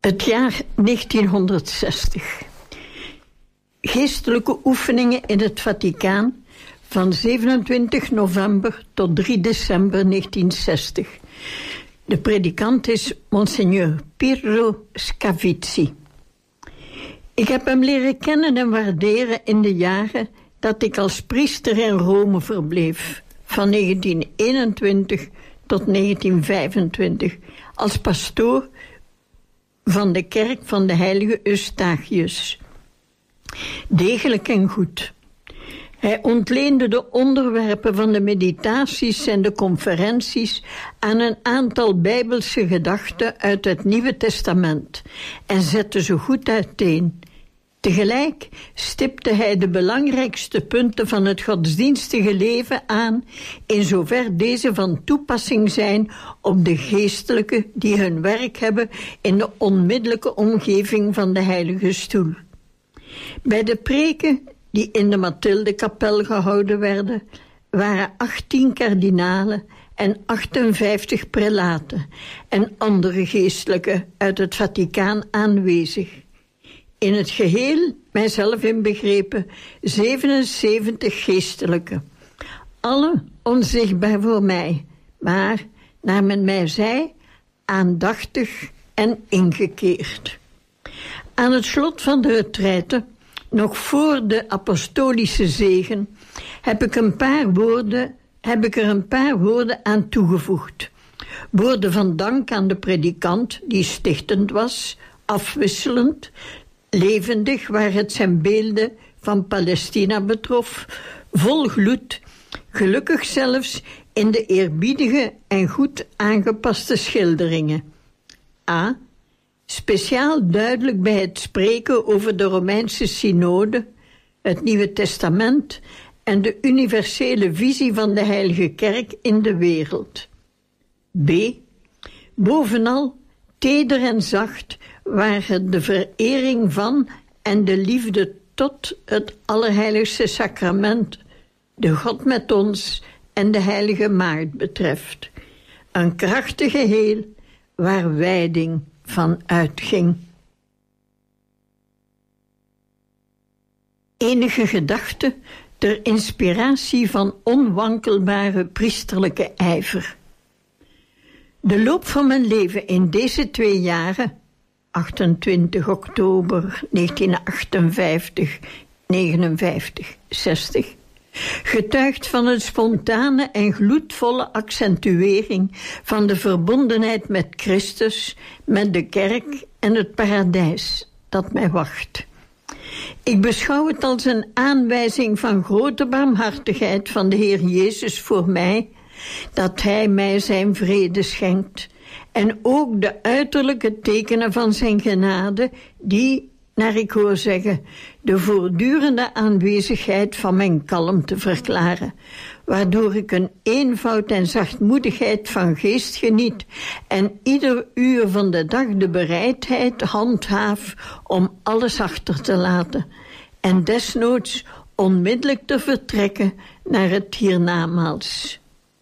Het jaar 1960. Geestelijke oefeningen in het Vaticaan van 27 november tot 3 december 1960. De predikant is Monsignor Pirro Scavizzi. Ik heb hem leren kennen en waarderen in de jaren dat ik als priester in Rome verbleef, van 1921 tot 1925, als pastoor van de kerk van de heilige Eustachius. Degelijk en goed. Hij ontleende de onderwerpen van de meditaties en de conferenties aan een aantal bijbelse gedachten uit het Nieuwe Testament en zette ze goed uiteen. Tegelijk stipte hij de belangrijkste punten van het godsdienstige leven aan, in zover deze van toepassing zijn op de geestelijken die hun werk hebben in de onmiddellijke omgeving van de Heilige Stoel. Bij de preken die in de Mathildekapel gehouden werden, waren 18 kardinalen en 58 prelaten en andere geestelijken uit het Vaticaan aanwezig. In het geheel, mijzelf inbegrepen, 77 geestelijken. Alle onzichtbaar voor mij, maar, naar men mij zei, aandachtig en ingekeerd. Aan het slot van de retraite, nog voor de apostolische zegen, heb ik er een paar woorden aan toegevoegd. Woorden van dank aan de predikant, die stichtend was, afwisselend, levendig waar het zijn beelden van Palestina betrof, vol gloed, gelukkig zelfs in de eerbiedige en goed aangepaste schilderingen. A. Speciaal duidelijk bij het spreken over de Romeinse synode, het Nieuwe Testament en de universele visie van de Heilige Kerk in de wereld. B. Bovenal teder en zacht waar de verering van en de liefde tot het Allerheiligste Sacrament, de God met ons en de Heilige Maagd betreft. Een krachtig geheel waar wijding van uitging. Enige gedachte ter inspiratie van onwankelbare priesterlijke ijver. De loop van mijn leven in deze 2 jaren, 28 oktober 1958, 59, 60, getuigt van een spontane en gloedvolle accentuering van de verbondenheid met Christus, met de kerk en het paradijs dat mij wacht. Ik beschouw het als een aanwijzing van grote barmhartigheid van de Heer Jezus voor mij, dat Hij mij zijn vrede schenkt, en ook de uiterlijke tekenen van zijn genade, die, naar ik hoor zeggen, de voortdurende aanwezigheid van mijn kalmte verklaren, waardoor ik een eenvoud en zachtmoedigheid van geest geniet en ieder uur van de dag de bereidheid handhaaf om alles achter te laten en desnoods onmiddellijk te vertrekken naar het hiernamaals.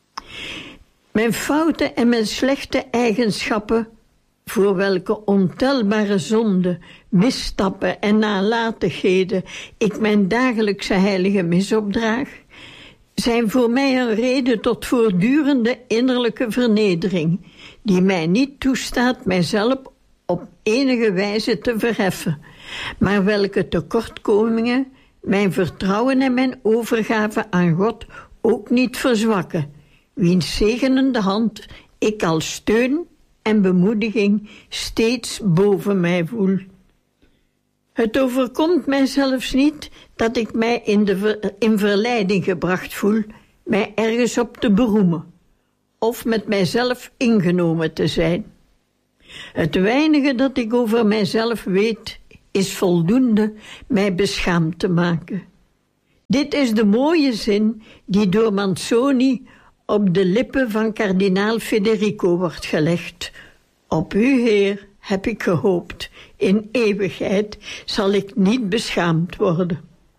Mijn fouten en mijn slechte eigenschappen, voor welke ontelbare zonden, misstappen en nalatigheden ik mijn dagelijkse heilige mis opdraag, zijn voor mij een reden tot voortdurende innerlijke vernedering, die mij niet toestaat mijzelf op enige wijze te verheffen, maar welke tekortkomingen mijn vertrouwen en mijn overgave aan God ook niet verzwakken, wiens zegenende hand ik als steun en bemoediging steeds boven mij voel. Het overkomt mij zelfs niet dat ik mij in verleiding gebracht voel mij ergens op te beroemen of met mijzelf ingenomen te zijn. Het weinige dat ik over mijzelf weet is voldoende mij beschaamd te maken. Dit is de mooie zin die door Manzoni op de lippen van kardinaal Federico wordt gelegd. Op u, Heer, heb ik gehoopt. In eeuwigheid zal ik niet beschaamd worden.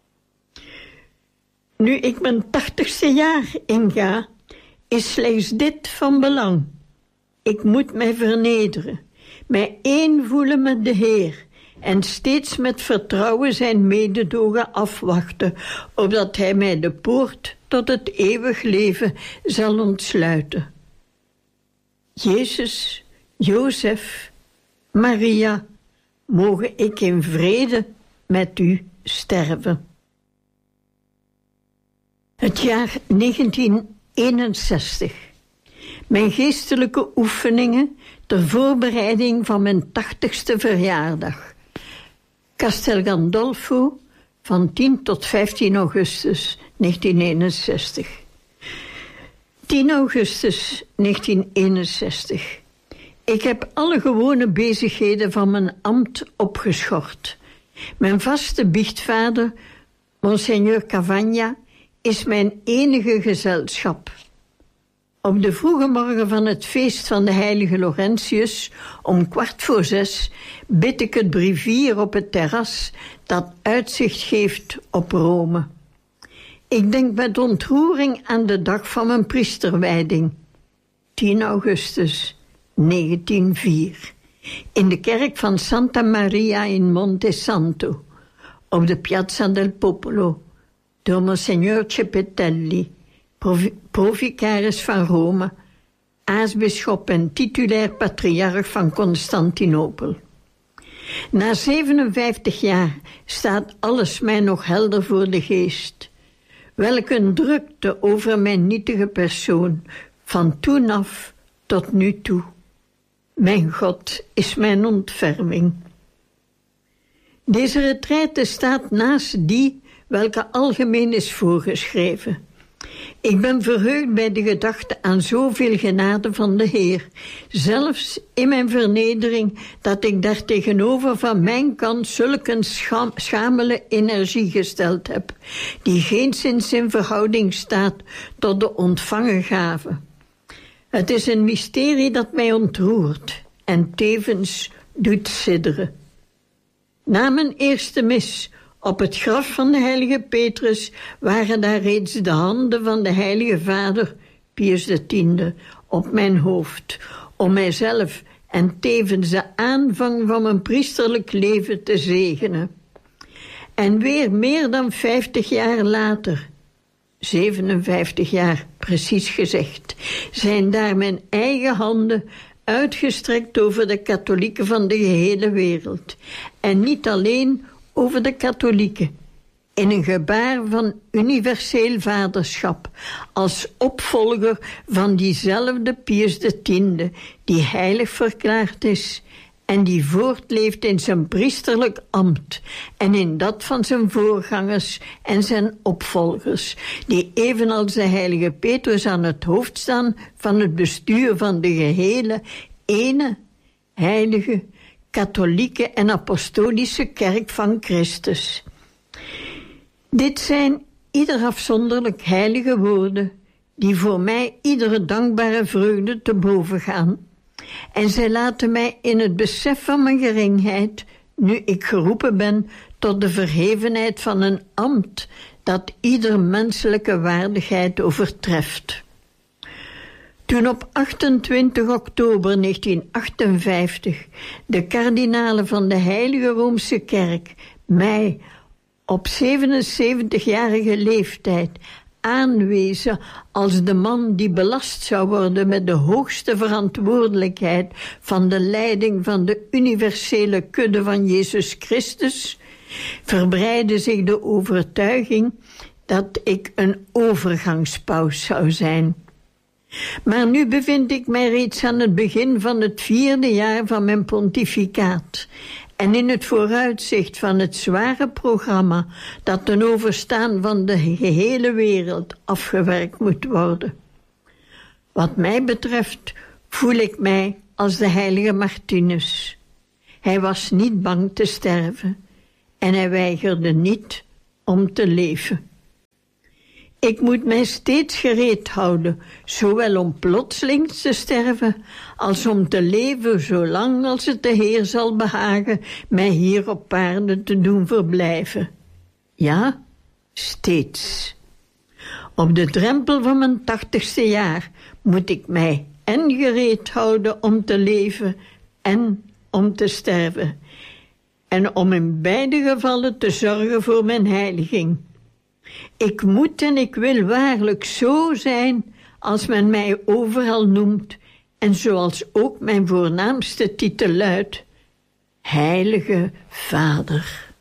Nu ik mijn 80ste jaar inga, is slechts dit van belang. Ik moet mij vernederen. mij één voelen met de Heer en steeds met vertrouwen zijn mededogen afwachten, opdat hij mij de poort tot het eeuwig leven zal ontsluiten. Jezus, Jozef, Maria, mogen ik in vrede met u sterven. Het jaar 1961. Mijn geestelijke oefeningen ter voorbereiding van mijn 80ste verjaardag. Castel Gandolfo van 10 tot 15 augustus 1961. 10 augustus 1961. Ik heb alle gewone bezigheden van mijn ambt opgeschort. Mijn vaste biechtvader, Monseigneur Cavagna, is mijn enige gezelschap. Op de vroege morgen van het feest van de heilige Laurentius, om 5:15, bid ik het brevier op het terras dat uitzicht geeft op Rome. Ik denk met ontroering aan de dag van mijn priesterwijding, 10 augustus 1904, in de kerk van Santa Maria in Monte Santo, op de Piazza del Popolo, door Monsignor Cepetelli, provicaris van Rome, aartsbisschop en titulair patriarch van Constantinopel. Na 57 jaar staat alles mij nog helder voor de geest. Welk een drukte over mijn nietige persoon, van toen af tot nu toe. Mijn God is mijn ontferming. Deze retraite staat naast die welke algemeen is voorgeschreven. Ik ben verheugd bij de gedachte aan zoveel genade van de Heer, zelfs in mijn vernedering, dat ik daar tegenover van mijn kant zulk een schamele energie gesteld heb, die geenszins in verhouding staat tot de ontvangen gave. Het is een mysterie dat mij ontroert en tevens doet sidderen. Na mijn eerste mis op het graf van de heilige Petrus waren daar reeds de handen van de heilige vader, Pius X, op mijn hoofd, om mijzelf en tevens de aanvang van mijn priesterlijk leven te zegenen. En weer meer dan 50 jaar later, 57 jaar precies gezegd, zijn daar mijn eigen handen uitgestrekt over de katholieken van de gehele wereld. En niet alleen over de katholieken, in een gebaar van universeel vaderschap, als opvolger van diezelfde Pius X, die heilig verklaard is en die voortleeft in zijn priesterlijk ambt en in dat van zijn voorgangers en zijn opvolgers, die evenals de heilige Petrus aan het hoofd staan van het bestuur van de gehele ene heilige katholieke en apostolische kerk van Christus. Dit zijn ieder afzonderlijk heilige woorden, die voor mij iedere dankbare vreugde te boven gaan. En zij laten mij in het besef van mijn geringheid, nu ik geroepen ben tot de verhevenheid van een ambt dat ieder menselijke waardigheid overtreft. Toen op 28 oktober 1958 de kardinalen van de Heilige Roomse Kerk mij op 77-jarige leeftijd aanwezen als de man die belast zou worden met de hoogste verantwoordelijkheid van de leiding van de universele kudde van Jezus Christus, verbreidde zich de overtuiging dat ik een overgangspaus zou zijn. Maar nu bevind ik mij reeds aan het begin van het 4e jaar van mijn pontificaat en in het vooruitzicht van het zware programma dat ten overstaan van de gehele wereld afgewerkt moet worden. Wat mij betreft voel ik mij als de heilige Martinus. Hij was niet bang te sterven en hij weigerde niet om te leven. Ik moet mij steeds gereed houden, zowel om plotseling te sterven, als om te leven zolang als het de Heer zal behagen mij hier op aarde te doen verblijven. Ja, steeds. Op de drempel van mijn 80ste jaar moet ik mij en gereed houden om te leven en om te sterven. En om in beide gevallen te zorgen voor mijn heiliging. Ik moet en ik wil waarlijk zo zijn als men mij overal noemt en zoals ook mijn voornaamste titel luidt: Heilige Vader.